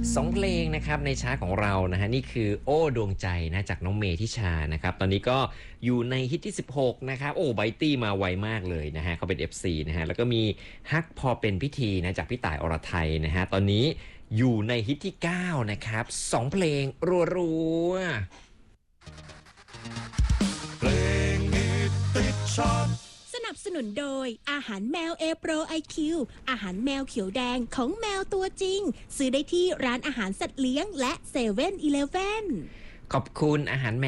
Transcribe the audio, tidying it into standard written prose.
2เพลงนะครับในชาร์ตของเรานะฮะนี่คือโอ้ดวงใจนะจากน้องเมทิชานะครับตอนนี้ก็อยู่ในฮิตที่16นะครับโอ้ไบตี้มาไวมากเลยนะฮะเขาเป็น FC นะฮะแล้วก็มีฮักพอเป็นพิธีนะจากพี่ต่ายอรไทยนะฮะตอนนี้อยู่ในฮิตที่9นะครับ2เพลงรัวๆเพลงฮิตติดชาร์ตสนับสนุนโดยอาหารแมว A Pro IQ อาหารแมวเขียวแดงของแมวตัวจริงซื้อได้ที่ร้านอาหารสัตว์เลี้ยงและ7-Eleven ขอบคุณอาหารแมว